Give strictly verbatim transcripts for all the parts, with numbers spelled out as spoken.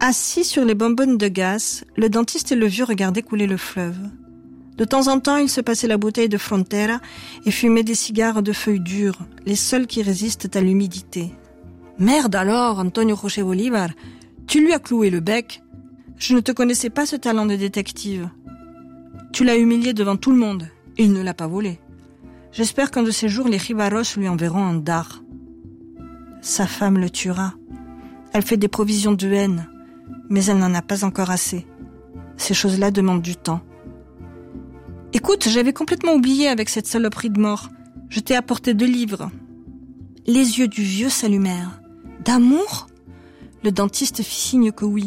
Assis sur les bonbonnes de gaz, le dentiste et le vieux regardaient couler le fleuve. De temps en temps, ils se passaient la bouteille de Frontera et fumaient des cigares de feuilles dures, les seuls qui résistent à l'humidité. « Merde alors, Antonio José Bolívar, tu lui as cloué le bec. Je ne te connaissais pas ce talent de détective. Tu l'as humilié devant tout le monde et il ne l'a pas volé. J'espère qu'un de ces jours, les Rivaros lui enverront un dard. Sa femme le tuera. Elle fait des provisions de haine, mais elle n'en a pas encore assez. Ces choses-là demandent du temps. Écoute, j'avais complètement oublié avec cette saloperie de mort. Je t'ai apporté deux livres. » Les yeux du vieux s'allumèrent. « D'amour ?» Le dentiste fit signe que oui.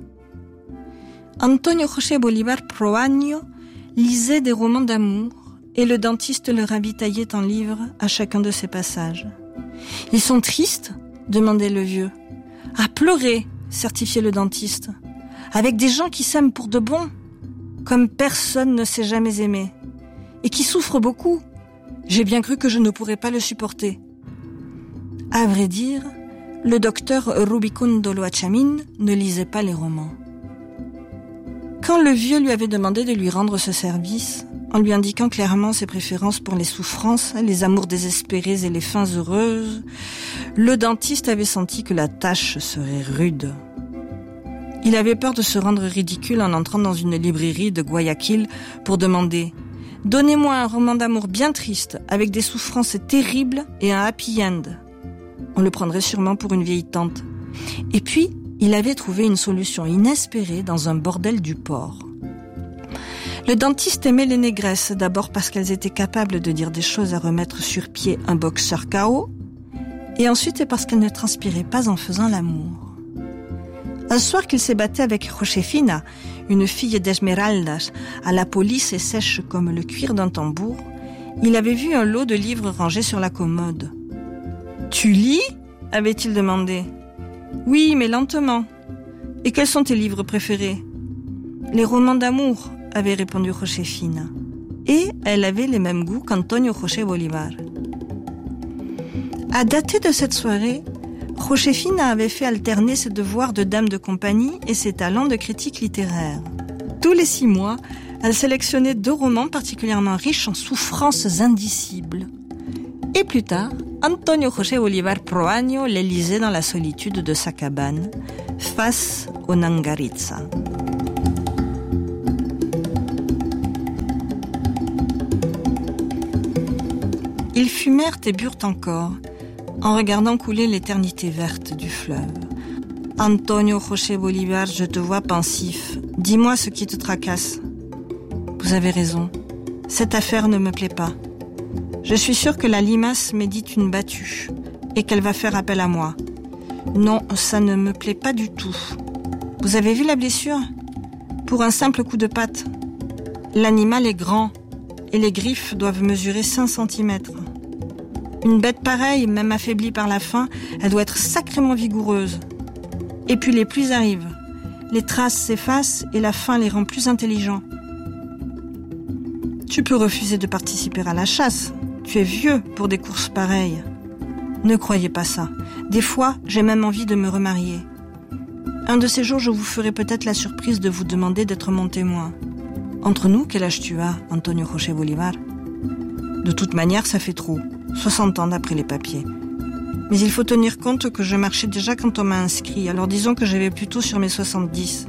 Antonio José Bolívar Proaño lisait des romans d'amour et le dentiste le ravitaillait en livres à chacun de ses passages. « Ils sont tristes ?» demandait le vieux. « À pleurer !» certifiait le dentiste. « Avec des gens qui s'aiment pour de bon, comme personne ne s'est jamais aimé, et qui souffrent beaucoup. J'ai bien cru que je ne pourrais pas le supporter. » À vrai dire, le docteur Rubicundo Loachamin ne lisait pas les romans. Quand le vieux lui avait demandé de lui rendre ce service, en lui indiquant clairement ses préférences pour les souffrances, les amours désespérés et les fins heureuses, le dentiste avait senti que la tâche serait rude. Il avait peur de se rendre ridicule en entrant dans une librairie de Guayaquil pour demander « Donnez-moi un roman d'amour bien triste, avec des souffrances terribles et un happy end ». On le prendrait sûrement pour une vieille tante. Et puis, il avait trouvé une solution inespérée dans un bordel du port. Le dentiste aimait les négresses, d'abord parce qu'elles étaient capables de dire des choses à remettre sur pied un boxeur K O, et ensuite parce qu'elles ne transpiraient pas en faisant l'amour. Un soir qu'il s'est battu avec Josefina, une fille d'Esmeraldas, à la police et sèche comme le cuir d'un tambour, il avait vu un lot de livres rangés sur la commode. « Tu lis ?» avait-il demandé. « Oui, mais lentement. Et quels sont tes livres préférés ?»« Les romans d'amour », avait répondu Josefina. Et elle avait les mêmes goûts qu'Antonio José Bolívar. À dater de cette soirée, Josefina avait fait alterner ses devoirs de dame de compagnie et ses talents de critique littéraire. Tous les six mois, elle sélectionnait deux romans particulièrement riches en souffrances indicibles. Et plus tard, Antonio José Bolívar Proaño les lisait dans la solitude de sa cabane, face au Nangaritza. Ils fumèrent et burent encore, en regardant couler l'éternité verte du fleuve. « Antonio José Bolívar, je te vois pensif. Dis-moi ce qui te tracasse. »« Vous avez raison. Cette affaire ne me plaît pas. Je suis sûre que la limace médite une battue et qu'elle va faire appel à moi. Non, ça ne me plaît pas du tout. Vous avez vu la blessure ? Pour un simple coup de patte. L'animal est grand et les griffes doivent mesurer cinq centimètres. Une bête pareille, même affaiblie par la faim, elle doit être sacrément vigoureuse. Et puis les pluies arrivent. Les traces s'effacent et la faim les rend plus intelligents. Tu peux refuser de participer à la chasse. Tu es vieux pour des courses pareilles. Ne croyez pas ça. Des fois, j'ai même envie de me remarier. Un de ces jours, je vous ferai peut-être la surprise de vous demander d'être mon témoin. Entre nous, quel âge tu as, Antonio José Bolívar ? De toute manière, ça fait trop. soixante ans d'après les papiers. Mais il faut tenir compte que je marchais déjà quand on m'a inscrit, alors disons que j'avais plutôt sur mes soixante-dix.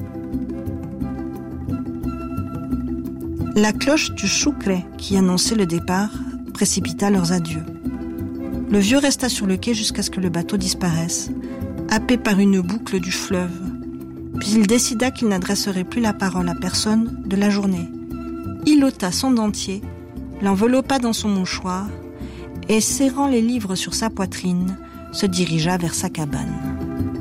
La cloche du Sucre, qui annonçait le départ, précipita leurs adieux. Le vieux resta sur le quai jusqu'à ce que le bateau disparaisse, happé par une boucle du fleuve. Puis il décida qu'il n'adresserait plus la parole à personne de la journée. Il ôta son dentier, l'enveloppa dans son mouchoir et, serrant les livres sur sa poitrine, se dirigea vers sa cabane.